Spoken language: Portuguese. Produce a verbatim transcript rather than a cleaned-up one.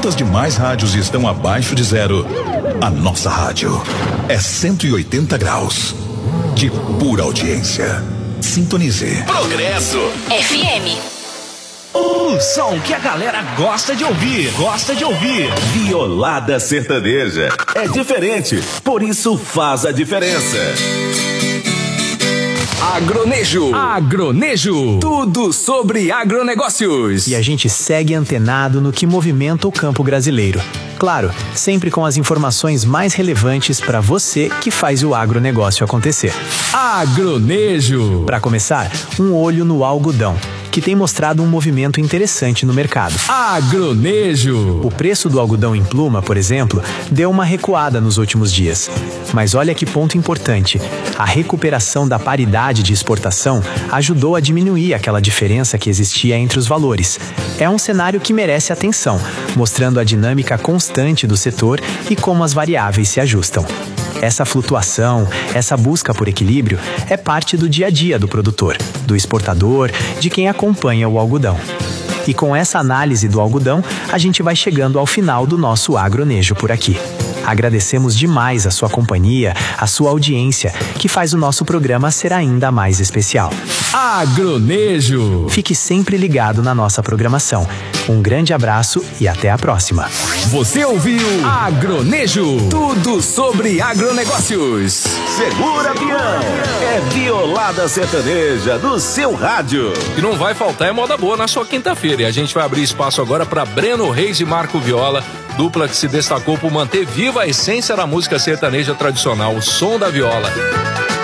Enquanto as demais rádios estão abaixo de zero, a nossa rádio é cento e oitenta graus de pura audiência. Sintonize. Progresso F M. O som que a galera gosta de ouvir, gosta de ouvir. Violada sertaneja. É diferente, por isso faz a diferença. Agronejo. Agronejo. Tudo sobre agronegócios. E a gente segue antenado no que movimenta o campo brasileiro. Claro, sempre com as informações mais relevantes para você que faz o agronegócio acontecer. Agronejo. Para começar, um olho no algodão, que tem mostrado um movimento interessante no mercado. Agronejo. O preço do algodão em pluma, por exemplo, deu uma recuada nos últimos dias. Mas olha que ponto importante. A recuperação da paridade de exportação ajudou a diminuir aquela diferença que existia entre os valores. É um cenário que merece atenção, mostrando a dinâmica constante do setor e como as variáveis se ajustam. Essa flutuação, essa busca por equilíbrio é parte do dia a dia do produtor, do exportador, de quem acompanha o algodão. E com essa análise do algodão, a gente vai chegando ao final do nosso agronejo por aqui. Agradecemos demais a sua companhia, a sua audiência, que faz o nosso programa ser ainda mais especial. Agronejo. Fique sempre ligado na nossa programação. Um grande abraço e até a próxima. Você ouviu Agronejo. Tudo sobre agronegócios. Segura, peão. É Violada Sertaneja do seu rádio. E não vai faltar é moda boa na sua quinta-feira. E a gente vai abrir espaço agora para Breno Reis e Marco Viola, dupla que se destacou por manter viva a essência da música sertaneja tradicional, o som da viola.